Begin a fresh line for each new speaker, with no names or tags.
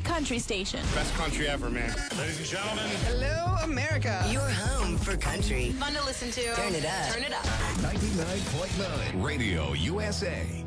country station.
Best country ever, man.
Ladies and gentlemen.
Hello, America.
Your home for country.
Fun to listen to.
Turn it up.
Turn it up.
99.9 Radio USA.